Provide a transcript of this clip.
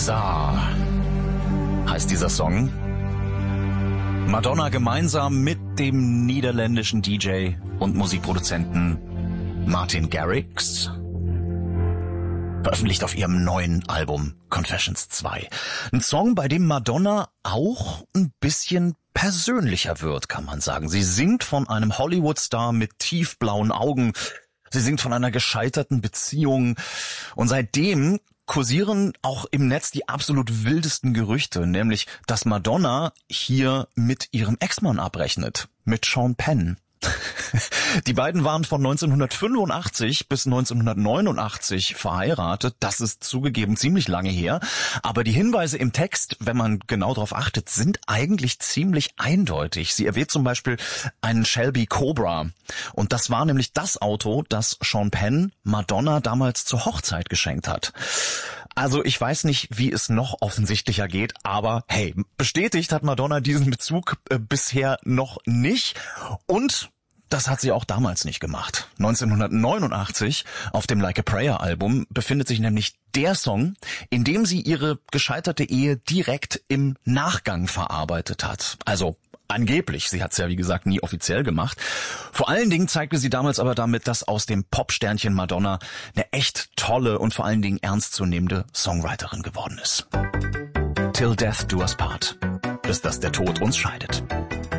Bizarre heißt dieser Song. Madonna gemeinsam mit dem niederländischen DJ und Musikproduzenten Martin Garrix veröffentlicht auf ihrem neuen Album Confessions 2. Ein Song, bei dem Madonna auch ein bisschen persönlicher wird, kann man sagen. Sie singt von einem Hollywood-Star mit tiefblauen Augen. Sie singt von einer gescheiterten Beziehung. Und seitdem kursieren auch im Netz die absolut wildesten Gerüchte, nämlich, dass Madonna hier mit ihrem Ex-Mann abrechnet, mit Sean Penn. Die beiden waren von 1985 bis 1989 verheiratet. Das ist zugegeben ziemlich lange her. Aber die Hinweise im Text, wenn man genau darauf achtet, sind eigentlich ziemlich eindeutig. Sie erwähnt zum Beispiel einen Shelby Cobra. Und das war nämlich das Auto, das Sean Penn Madonna damals zur Hochzeit geschenkt hat. Also ich weiß nicht, wie es noch offensichtlicher geht, aber hey, bestätigt hat Madonna diesen Bezug bisher noch nicht. Und das hat sie auch damals nicht gemacht. 1989 auf dem Like a Prayer Album befindet sich nämlich der Song, in dem sie ihre gescheiterte Ehe direkt im Nachgang verarbeitet hat. Also angeblich, sie hat es ja wie gesagt nie offiziell gemacht. Vor allen Dingen zeigte sie damals aber damit, dass aus dem Popsternchen Madonna eine echt tolle und vor allen Dingen ernstzunehmende Songwriterin geworden ist. Till Death Do Us Part, bis dass der Tod uns scheidet.